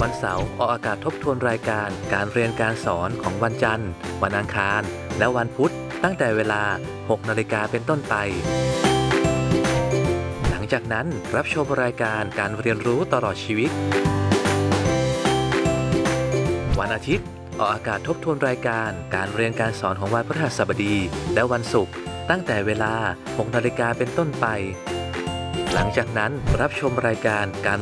วันเสาร์ออกอากาศทบทวนรายการการเรียนการสอนของวันจันทร์วันอังคารและวันพุธตั้งแต่เวลา 6 นาฬิกาเป็นต้นไปหลังจากนั้นรับชมรายการการเรียนรู้ตลอดชีวิตวันอาทิตย์ออกอากาศทบทวนรายการการเรียนการสอนของวันพฤหัสบดีและวันศุกร์ตั้งแต่เวลา 6 นาฬิกาเป็นต้นไปหลังจากนั้นรับชมรายการการ